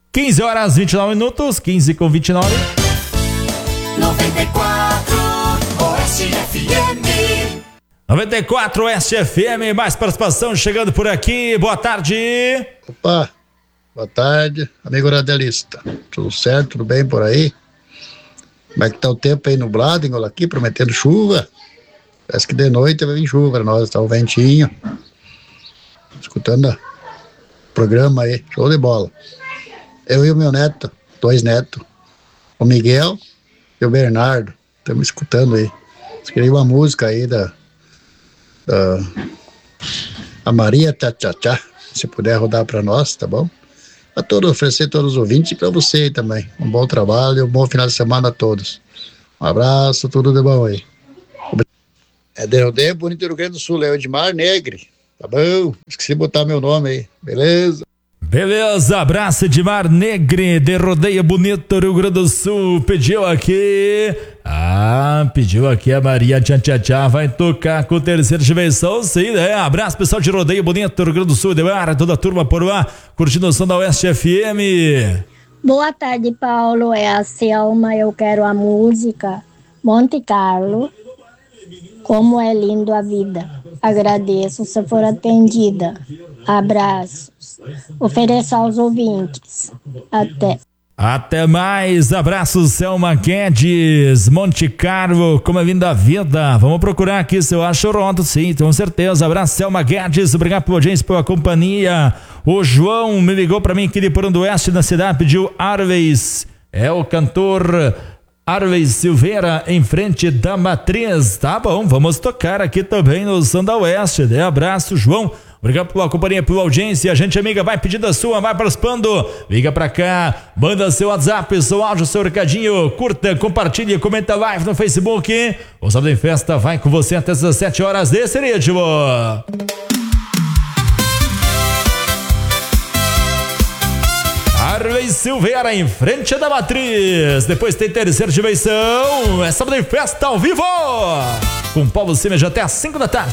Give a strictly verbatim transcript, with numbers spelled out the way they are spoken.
quinze horas e vinte e nove minutos, quinze com vinte e nove. noventa e quatro Oeste F M. noventa e quatro Oeste F M, mais participação chegando por aqui. Boa tarde. Opa, boa tarde, amigo radialista. Tudo certo, tudo bem por aí? Como é que tá o tempo aí nublado, igual aqui, prometendo chuva? Parece que de noite vai vir chuva pra nós, tá o ventinho. Escutando o programa aí, show de bola. Eu e o meu neto, dois netos, o Miguel e o Bernardo, estamos escutando aí. Escrevi uma música aí da, da a Maria Tchá Tchá Tchá, se puder rodar pra nós, tá bom? A todos, oferecer a todos os ouvintes e pra você aí também. Um bom trabalho e um bom final de semana a todos. Um abraço, tudo de bom aí. É de Rodeio Bonito, Rio Grande do Sul, é o Edmar Negre. Tá bom? Esqueci de botar meu nome aí. Beleza? Beleza, abraço Edmar Negre, de Rodeio Bonito, Rio Grande do Sul. Pediu aqui. Ah, pediu aqui a Maria Tchá Tchá Tchá. Vai tocar com o terceiro dimensão, sim, né? Abraço, pessoal de Rodeio Bonito, Rio Grande do Sul, de mar, toda a turma por lá, curtindo o som da Oeste F M. Boa tarde, Paulo. É a Selma. Eu quero a música Monte Carlo. Como é lindo a vida. Agradeço se for atendida. Abraços. Ofereço aos ouvintes. Até. Até mais. Abraços, Selma Guedes. Monte Carlo, como é lindo a vida. Vamos procurar aqui se eu acho rodo, sim, com certeza. Abraço, Selma Guedes. Obrigado pela audiência, pela companhia. O João me ligou pra mim aqui de Porão do Oeste, na cidade, pediu Arves. É o cantor Arves Silveira, em frente da Matriz. Tá bom, vamos tocar aqui também no Som da Oeste, né? Abraço, João. Obrigado pela companhia, pela audiência. A gente, amiga, vai pedindo a sua, vai participando. Liga pra cá, manda seu WhatsApp, seu áudio, seu recadinho. Curta, compartilhe, comenta live no Facebook. O Sábado em Festa vai com você até as dezessete horas desse ritmo. Arves Silveira, em frente da Matriz. Depois tem terceira dimensão. É Sábado em Festa ao vivo com Paulo Simas até às cinco da tarde.